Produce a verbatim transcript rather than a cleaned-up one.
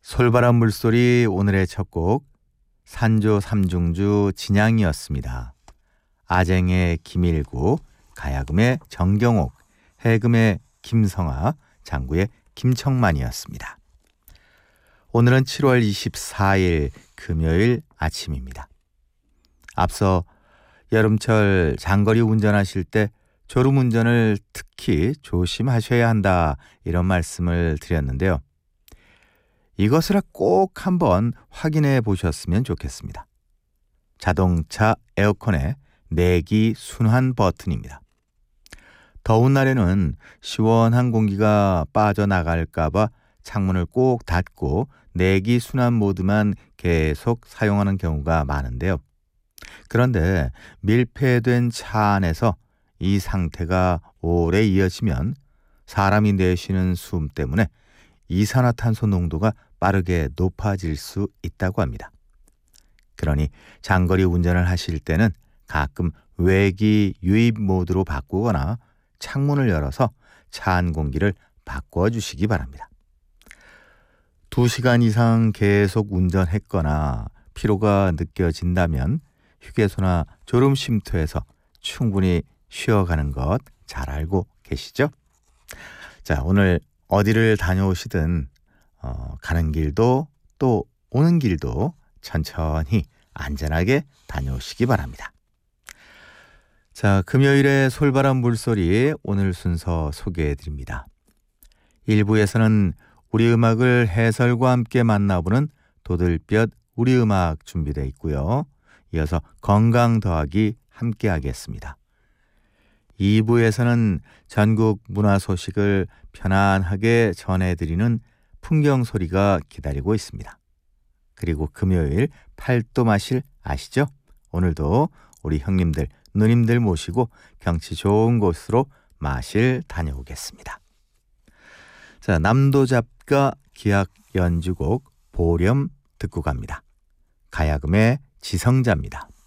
솔바람 물소리 오늘의 첫 곡 산조 삼중주 진양이었습니다. 아쟁의 김일구, 가야금의 정경옥, 해금의 김성아, 장구의 김청만이었습니다. 오늘은 칠월 이십사일 금요일 아침입니다. 앞서 여름철 장거리 운전하실 때 졸음운전을 특히 조심하셔야 한다 이런 말씀을 드렸는데요. 이것을 꼭 한번 확인해 보셨으면 좋겠습니다. 자동차 에어컨의 내기 순환 버튼입니다. 더운 날에는 시원한 공기가 빠져나갈까 봐 창문을 꼭 닫고 내기 순환 모드만 계속 사용하는 경우가 많은데요. 그런데 밀폐된 차 안에서 이 상태가 오래 이어지면 사람이 내쉬는 숨 때문에 이산화탄소 농도가 빠르게 높아질 수 있다고 합니다. 그러니 장거리 운전을 하실 때는 가끔 외기 유입 모드로 바꾸거나 창문을 열어서 차 안 공기를 바꿔주시기 바랍니다. 두 시간 이상 계속 운전했거나 피로가 느껴진다면 휴게소나 졸음 쉼터에서 충분히 쉬어가는 것 잘 알고 계시죠? 자, 오늘 어디를 다녀오시든 어, 가는 길도 또 오는 길도 천천히 안전하게 다녀오시기 바랍니다. 자, 금요일의 솔바람 물소리 오늘 순서 소개해드립니다. 일 부에서는 우리 음악을 해설과 함께 만나보는 도들볕 우리 음악 준비되어 있고요. 이어서 건강 더하기 함께 하겠습니다. 이 부에서는 전국 문화 소식을 편안하게 전해드리는 풍경 소리가 기다리고 있습니다. 그리고 금요일 팔도 마실 아시죠? 오늘도 우리 형님들, 누님들 모시고 경치 좋은 곳으로 마실 다녀오겠습니다. 자, 남도잡가 기악 연주곡 보렴 듣고 갑니다. 가야금의 지성자입니다.